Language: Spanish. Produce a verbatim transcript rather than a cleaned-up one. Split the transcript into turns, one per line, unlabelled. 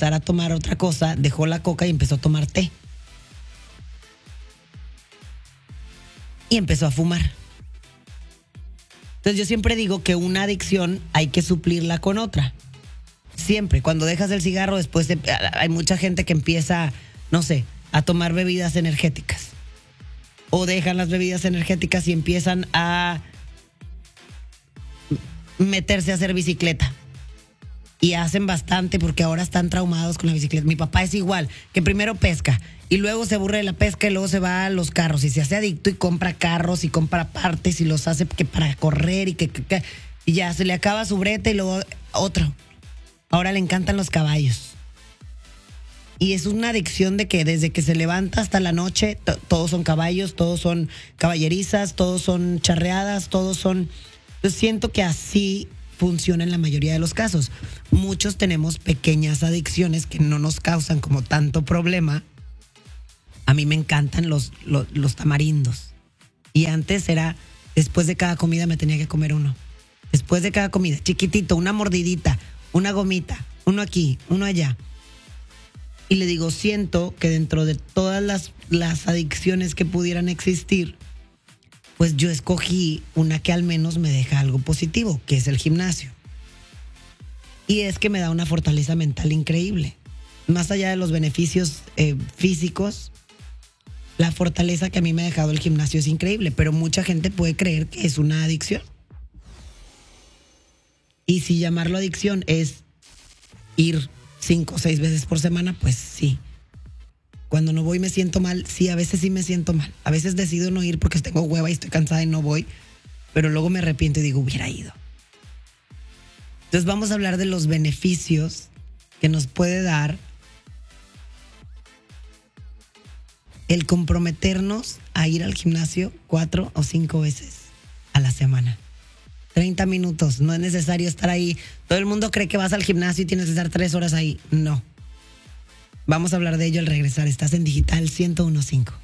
empezar a tomar otra cosa, dejó la coca y empezó a tomar té. Y empezó a fumar. Entonces yo siempre digo que una adicción hay que suplirla con otra. Siempre, cuando dejas el cigarro, después de, hay mucha gente que empieza, no sé, a tomar bebidas energéticas. O dejan las bebidas energéticas y empiezan a meterse a hacer bicicleta. Y hacen bastante porque ahora están traumados con la bicicleta. Mi papá es igual, que primero pesca y luego se aburre de la pesca y luego se va a los carros y se hace adicto y compra carros y compra partes y los hace que para correr y que, que, que y ya se le acaba su brete y luego otro. Ahora le encantan los caballos. Y es una adicción de que desde que se levanta hasta la noche to- todos son caballos, todos son caballerizas, todos son charreadas, todos son... Yo siento que así funciona en la mayoría de los casos. Muchos tenemos pequeñas adicciones que no nos causan como tanto problema. A mí me encantan los, los, los tamarindos. Y antes era, después de cada comida me tenía que comer uno. Después de cada comida, chiquitito, una mordidita, una gomita, uno aquí, uno allá. Y le digo, siento que dentro de todas las, las adicciones que pudieran existir, pues yo escogí una que al menos me deja algo positivo, que es el gimnasio. Y es que me da una fortaleza mental increíble. Más allá de los beneficios eh, físicos, la fortaleza que a mí me ha dejado el gimnasio es increíble, pero mucha gente puede creer que es una adicción. Y si llamarlo adicción es ir cinco o seis veces por semana, pues sí. Cuando no voy me siento mal, sí, a veces sí me siento mal. A veces decido no ir porque tengo hueva y estoy cansada y no voy, pero luego me arrepiento y digo, hubiera ido. Entonces vamos a hablar de los beneficios que nos puede dar el comprometernos a ir al gimnasio cuatro o cinco veces a la semana. treinta minutos, no es necesario estar ahí. Todo el mundo cree que vas al gimnasio y tienes que estar tres horas ahí. No. Vamos a hablar de ello al regresar. Estás en Digital ciento uno punto cinco.